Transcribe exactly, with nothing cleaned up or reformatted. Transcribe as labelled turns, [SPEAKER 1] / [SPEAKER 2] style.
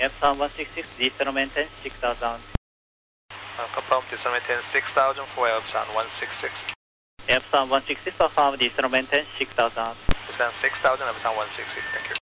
[SPEAKER 1] Epsilon one six six, diesel maintain six thousand.
[SPEAKER 2] Uh, confirm diesel maintain six thousand for Epsilon one six six.
[SPEAKER 1] Epsilon one six six, confirm diesel maintain six thousand.
[SPEAKER 2] Descend six thousand, Epsilon one six six, thank you.